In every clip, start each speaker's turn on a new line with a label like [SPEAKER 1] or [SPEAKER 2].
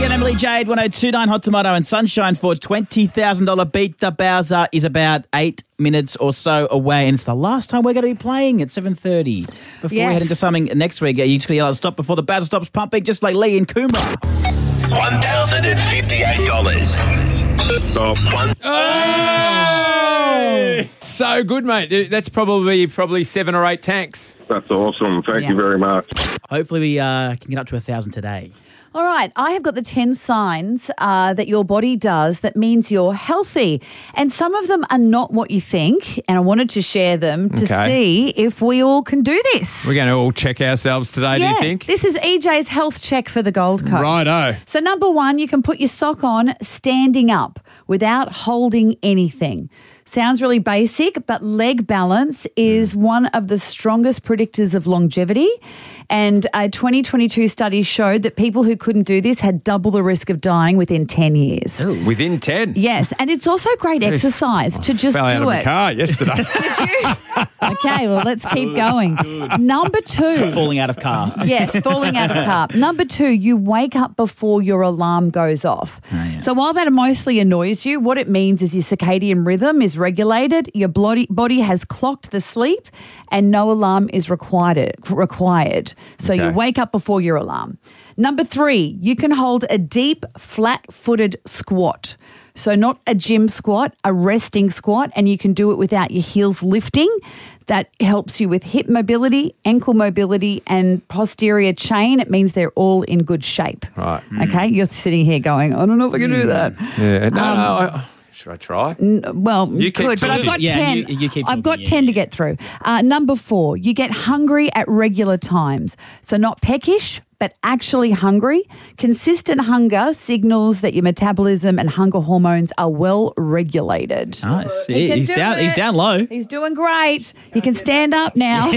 [SPEAKER 1] and Emily Jade, 1029 Hot Tomato and Sunshine Forge. $20,000 Beat the Bowser is about 8 minutes or so away, and it's the last time we're going to be playing at 7:30. Before we head into something next week, you just got to yell out stop before the Bowser stops pumping, just like Lee and Coomera.
[SPEAKER 2] $1,058.
[SPEAKER 3] Stop.
[SPEAKER 4] Oh! So good, mate. That's probably 7 or 8 tanks.
[SPEAKER 3] That's awesome. Thank you very much.
[SPEAKER 1] Hopefully we can get up to 1,000 today.
[SPEAKER 5] All right, I have got the 10 signs that your body does that means you're healthy. And some of them are not what you think, and I wanted to share them to see if we all can do this.
[SPEAKER 4] We're going to all check ourselves today, do you think?
[SPEAKER 5] This is EJ's health check for the Gold Coast.
[SPEAKER 4] Righto.
[SPEAKER 5] So number 1, you can put your sock on standing up without holding anything. Sounds really basic, but leg balance is one of the strongest predictors of longevity. And a 2022 study showed that people who couldn't do this had double the risk of dying within 10 years.
[SPEAKER 4] Ooh. Within 10?
[SPEAKER 5] Yes, and it's also great exercise to just
[SPEAKER 4] fell
[SPEAKER 5] do
[SPEAKER 4] out of
[SPEAKER 5] it.
[SPEAKER 4] the car yesterday.
[SPEAKER 5] Did you? Okay, well, let's keep going. Number 2.
[SPEAKER 1] Falling out of car.
[SPEAKER 5] Yes, falling out of car. Number 2, you wake up before your alarm goes off.
[SPEAKER 1] Oh, yeah.
[SPEAKER 5] So while that mostly annoys you, what it means is your circadian rhythm is regulated, your body has clocked the sleep, and no alarm is required. So you wake up before your alarm. Number 3, you can hold a deep, flat-footed squat. So not a gym squat, a resting squat, and you can do it without your heels lifting. That helps you with hip mobility, ankle mobility, and posterior chain. It means they're all in good shape.
[SPEAKER 4] Right.
[SPEAKER 5] Okay, you're sitting here going, I don't know if I can do that.
[SPEAKER 4] Yeah. No, should I try?
[SPEAKER 5] Well,
[SPEAKER 4] You keep
[SPEAKER 5] good, but I've got
[SPEAKER 4] talking.
[SPEAKER 5] 10.
[SPEAKER 1] you keep
[SPEAKER 5] I've got
[SPEAKER 1] talking,
[SPEAKER 5] 10 to get through. Number 4, you get hungry at regular times. So not peckish, but actually hungry. Consistent hunger signals that your metabolism and hunger hormones are well regulated.
[SPEAKER 1] Nice.
[SPEAKER 5] He can
[SPEAKER 1] He's
[SPEAKER 5] do
[SPEAKER 1] down.
[SPEAKER 5] it.
[SPEAKER 1] He's down low.
[SPEAKER 5] He's doing great. He can stand up now.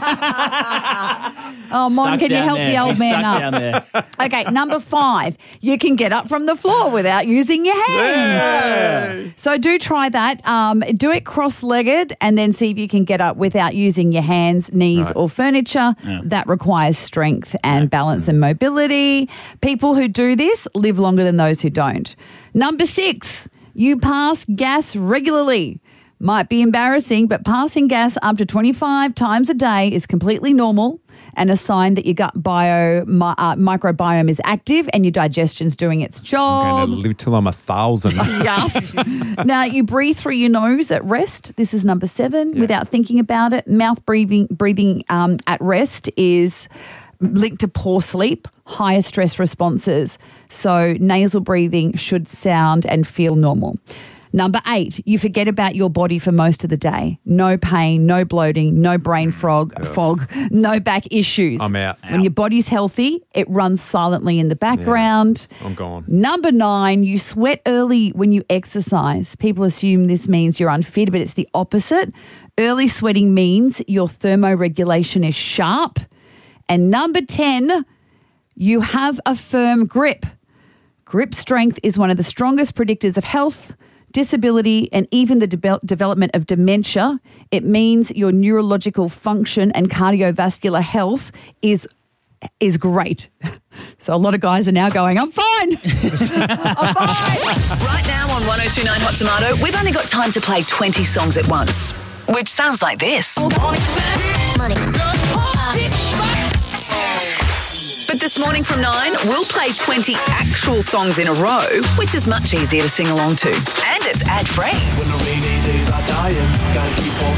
[SPEAKER 5] Oh, Mon, can you help the old man up?
[SPEAKER 1] Down there.
[SPEAKER 5] Okay, number 5, you can get up from the floor without using your hands. So do try that. Do it cross-legged and then see if you can get up without using your hands, knees or furniture. That requires strength and balance and mobility. People who do this live longer than those who don't. Number 6, you pass gas regularly. Might be embarrassing, but passing gas up to 25 times a day is completely normal and a sign that your gut microbiome is active and your digestion's doing its job.
[SPEAKER 4] I'm going to live till I'm 1,000.
[SPEAKER 5] Yes. Now, you breathe through your nose at rest. This is number 7, without thinking about it. Mouth breathing at rest is linked to poor sleep, higher stress responses. So nasal breathing should sound and feel normal. Number 8, you forget about your body for most of the day. No pain, no bloating, no brain fog, no back issues.
[SPEAKER 4] I'm out.
[SPEAKER 5] When your body's healthy, it runs silently in the background.
[SPEAKER 4] I'm gone.
[SPEAKER 5] Number 9, you sweat early when you exercise. People assume this means you're unfit, but it's the opposite. Early sweating means your thermoregulation is sharp. And number 10, you have a firm grip. Grip strength is one of the strongest predictors of health, disability, and even the development of dementia. It means your neurological function and cardiovascular health is great. So a lot of guys are now going, I'm fine. I'm fine.
[SPEAKER 6] Right now on 1029 Hot Tomato, we've only got time to play 20 songs at once, which sounds like this. But this morning from 9, we'll play 20 actual songs in a row, which is much easier to sing along to. And it's ad-free.